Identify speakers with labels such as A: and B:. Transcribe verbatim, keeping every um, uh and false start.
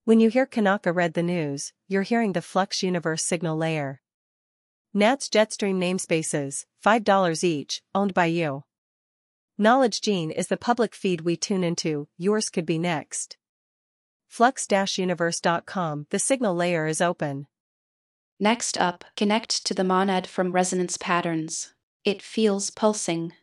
A: When you hear Kanaka read the news, you're hearing the Flux Universe signal layer. N A T's Jetstream namespaces, five dollars each, owned by you. Knowledge Gene is the public feed we tune into, yours could be next. Flux Universe dot com, the signal layer is open.
B: Next up, connect to the monad from Resonance Patterns. It feels pulsing.